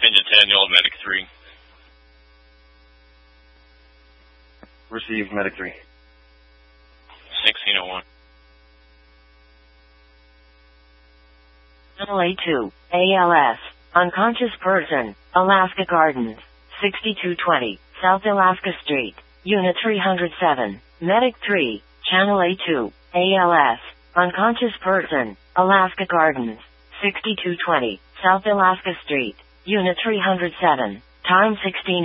Engine 10, Old Medic 3. Received, Medic 3. 1601. Channel A2, ALS, unconscious person, Alaska Gardens, 6220, South Alaska Street, Unit 307, Medic 3, Channel A2, ALS, unconscious person, Alaska Gardens, 6220, South Alaska Street, Unit 307, time 16